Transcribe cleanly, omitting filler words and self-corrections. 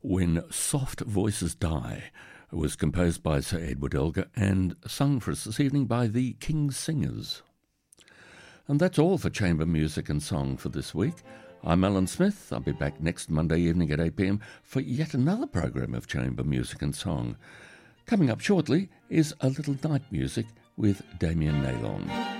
When Soft Voices Die was composed by Sir Edward Elgar and sung for us this evening by the King's Singers. And that's all for Chamber Music and Song for this week. I'm Alan Smith. I'll be back next Monday evening at 8 p.m. for yet another program of Chamber Music and Song. Coming up shortly is a little night music with Damien Naylon.